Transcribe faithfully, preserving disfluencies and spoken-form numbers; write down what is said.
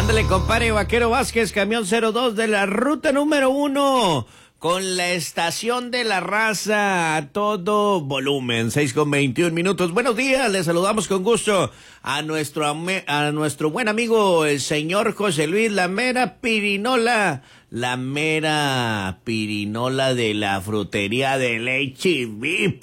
Ándale, compadre Vaquero Vázquez, camión cero dos de la ruta número uno, con la estación de la raza a todo volumen, seis con veintiún minutos. Buenos días, les saludamos con gusto a nuestro, a nuestro buen amigo, el señor José Luis, la mera pirinola, la mera pirinola de la frutería del H E B.